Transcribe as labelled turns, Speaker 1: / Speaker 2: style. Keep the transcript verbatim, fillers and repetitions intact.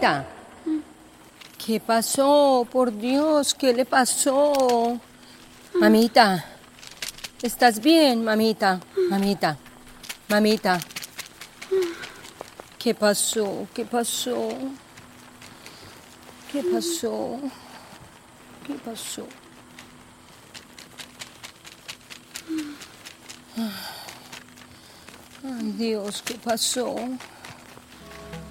Speaker 1: Mamita, ¿qué pasó? Por Dios, ¿qué le pasó? Mamita, ¿estás bien, mamita? Mamita, mamita. ¿Qué pasó? ¿Qué pasó? ¿Qué pasó? ¿Qué pasó? Ay, Dios, ¿qué pasó?